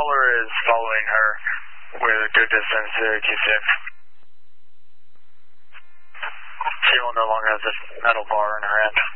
caller is following her with a good distance to Q6. She will no longer have this metal bar in her hand.